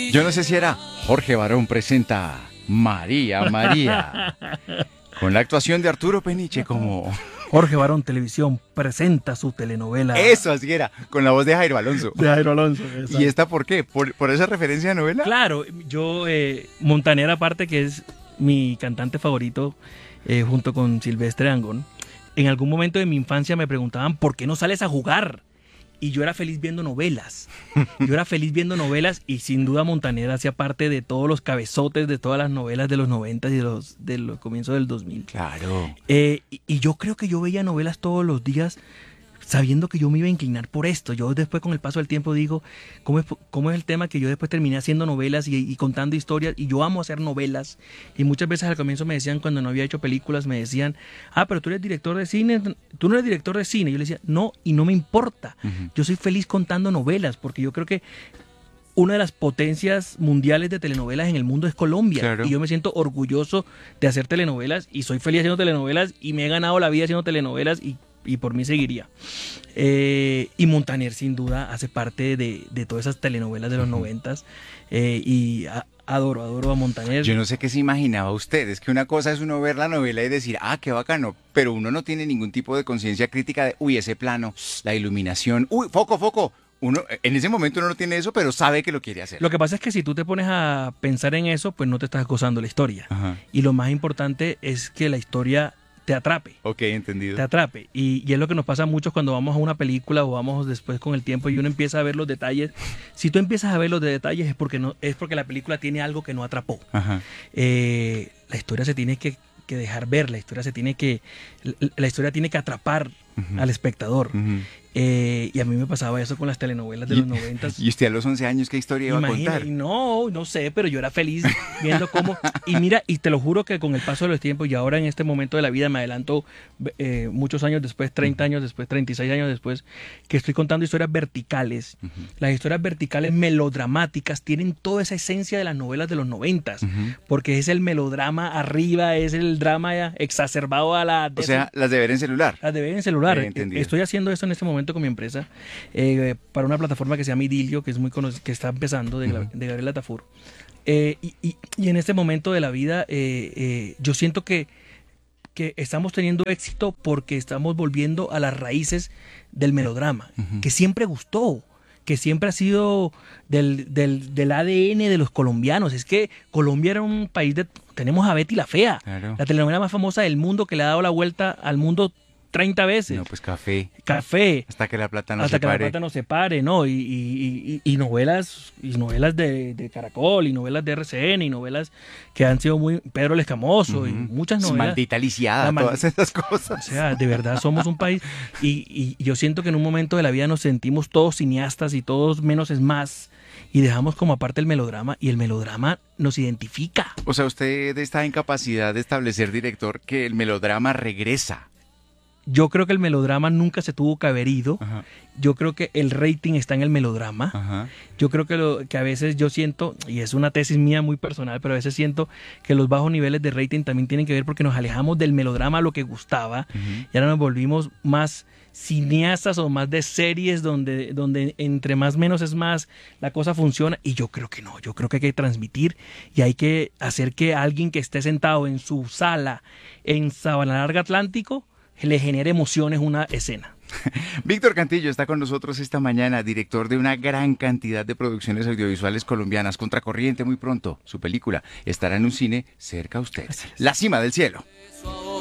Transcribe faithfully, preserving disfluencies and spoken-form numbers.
Yo no sé si era Jorge Barón presenta María María, con la actuación de Arturo Peniche como... Jorge Barón Televisión presenta su telenovela. Eso, así era, con la voz de Jairo Alonso. De Jairo Alonso. Exacto. ¿Y esta por qué? ¿Por, por esa referencia de novela? Claro, yo, eh, Montaner aparte, que es mi cantante favorito, eh, junto con Silvestre Dangond, en algún momento de mi infancia me preguntaban ¿por qué no sales a jugar? Y yo era feliz viendo novelas. Yo era feliz viendo novelas y sin duda Montaner hacía parte de todos los cabezotes de todas las novelas de los noventa y de los, de los comienzos del dos mil. Claro. Eh, y, y yo creo que yo veía novelas todos los días sabiendo que yo me iba a inclinar por esto. Yo después con el paso del tiempo digo, ¿cómo es, cómo es el tema que yo después terminé haciendo novelas y, y contando historias? Y yo amo hacer novelas. Y muchas veces al comienzo me decían, cuando no había hecho películas, me decían, ah, pero tú eres director de cine, tú no eres director de cine. Yo le decía, no, y no me importa. Uh-huh. Yo soy feliz contando novelas, porque yo creo que una de las potencias mundiales de telenovelas en el mundo es Colombia. Claro. Y yo me siento orgulloso de hacer telenovelas y soy feliz haciendo telenovelas y me he ganado la vida haciendo telenovelas y y por mí seguiría. Eh, y Montaner sin duda hace parte de, de todas esas telenovelas de los noventas eh, y a, adoro, adoro a Montaner. Yo no sé qué se imaginaba usted, es que una cosa es uno ver la novela y decir, ah, qué bacano, pero uno no tiene ningún tipo de conciencia crítica de, uy, ese plano, la iluminación, uy, foco, foco. Uno, en ese momento uno no tiene eso, pero sabe que lo quiere hacer. Lo que pasa es que si tú te pones a pensar en eso, pues no te estás gozando la historia. Ajá. Y lo más importante es que la historia te atrape. Ok, entendido. Te atrape. Y, y es lo que nos pasa a muchos cuando vamos a una película o vamos después con el tiempo y uno empieza a ver los detalles. Si tú empiezas a ver los detalles es porque, no, es porque la película tiene algo que no atrapó. Ajá. Eh, la historia se tiene que, que dejar ver, la historia se tiene que, la, la historia tiene que atrapar uh-huh. al espectador. Uh-huh. Eh, y a mí me pasaba eso con las telenovelas de los noventas. ¿Y usted a los once años qué historia iba Imagina, a contar? No, no sé, pero yo era feliz viendo cómo... Y mira, y te lo juro que con el paso de los tiempos y ahora en este momento de la vida me adelanto eh, muchos años después, treinta años después, treinta y seis años después, que estoy contando historias verticales. Uh-huh. Las historias verticales melodramáticas tienen toda esa esencia de las novelas de los noventas, uh-huh. porque es el melodrama arriba, es el drama exacerbado a la... O sea, las de ver en celular. Las de ver en celular. Eh, estoy haciendo eso en este momento con mi empresa eh, para una plataforma que se llama Idilio, que es muy conocido, que está empezando, de, uh-huh. de Gabriela Tafur. Eh, y, y, y en este momento de la vida eh, eh, yo siento que, que estamos teniendo éxito porque estamos volviendo a las raíces del melodrama, uh-huh. que siempre gustó, que siempre ha sido del, del, del A D N de los colombianos. Es que Colombia era un país de... Tenemos a Betty la Fea, claro. la telenovela más famosa del mundo, que le ha dado la vuelta al mundo treinta veces. No, pues Café. Café. Hasta que la plata no hasta se que pare. la plata no se pare, ¿no? Y, y, y, y novelas, y novelas de, de Caracol, y novelas de R C N, y novelas que han sido muy... Pedro el Escamoso, uh-huh. y muchas novelas. Maldita lisiada, mal... todas esas cosas. O sea, de verdad somos un país... Y, y yo siento que en un momento de la vida nos sentimos todos cineastas y todos menos es más, y dejamos como aparte el melodrama, y el melodrama nos identifica. O sea, usted está en capacidad de establecer, director, que el melodrama regresa. Yo creo que el melodrama nunca se tuvo que haber ido. Ajá. Yo creo que el rating está en el melodrama. Ajá. Yo creo que, lo, que a veces yo siento, y es una tesis mía muy personal, pero a veces siento que los bajos niveles de rating también tienen que ver porque nos alejamos del melodrama a lo que gustaba, uh-huh. y ahora nos volvimos más cineastas o más de series donde, donde entre más menos es más, la cosa funciona. Y yo creo que no, yo creo que hay que transmitir y hay que hacer que alguien que esté sentado en su sala en Sabana Larga Atlántico le genere emociones una escena. Víctor Cantillo está con nosotros esta mañana, director de una gran cantidad de producciones audiovisuales colombianas. Contracorriente muy pronto, su película estará en un cine cerca a usted. La cima del cielo.